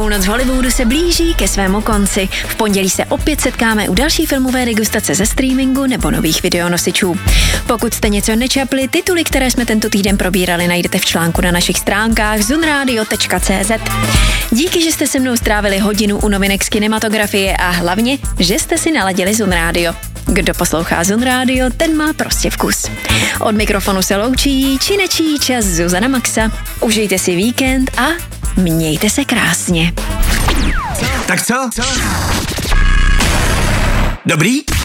Půlnoc v Hollywoodu se blíží ke svému konci. V pondělí se opět setkáme u další filmové degustace ze streamingu nebo nových videonosičů. Pokud jste něco nečapli, tituly, které jsme tento týden probírali, najdete v článku na našich stránkách zunradio.cz. Díky, že jste se mnou strávili hodinu u novinek z kinematografie a hlavně, že jste si naladili Zun Radio. Kdo poslouchá Zun Radio, ten má prostě vkus. Od mikrofonu se loučí či nečí čas Zuzana Maxa. Užijte si víkend a mějte se krásně. Tak co? Dobrý?